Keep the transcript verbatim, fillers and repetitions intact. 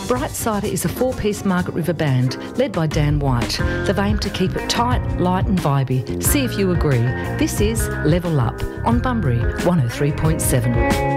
Brightsider is a four-piece Margaret River band led by Dan White. They've aimed to keep it tight, light and vibey. See if you agree. This is Level Up on Bunbury one oh three point seven.